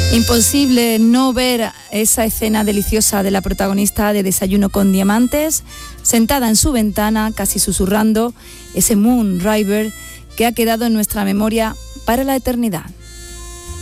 Imposible no ver esa escena deliciosa de la protagonista de Desayuno con Diamantes, sentada en su ventana, casi susurrando, ese Moon River que ha quedado en nuestra memoria para la eternidad.